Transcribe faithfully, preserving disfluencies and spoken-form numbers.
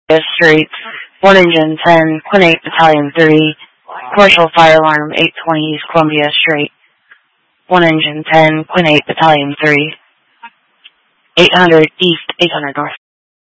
Street, one Engine ten, Quinn eight Battalion three, Commercial Fire Alarm eight twenty East Columbia Street, one Engine ten, Quinn eight Battalion three, eight hundred East, eight hundred North.